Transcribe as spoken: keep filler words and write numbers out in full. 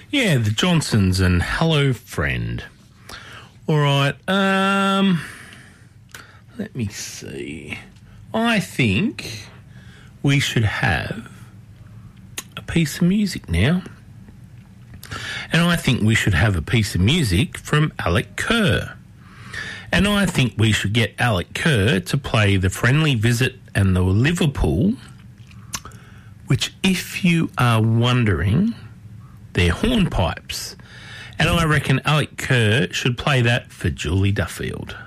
Yeah, the Johnsons and Hello Friend. All right, um, let me see. I think we should have a piece of music now. And I think we should have a piece of music from Alec Kerr. And I think we should get Alec Kerr to play The Friendly Visit and the Liverpool, which, if you are wondering, they're hornpipes. And I reckon Alec Kerr should play that for Julie Duffield.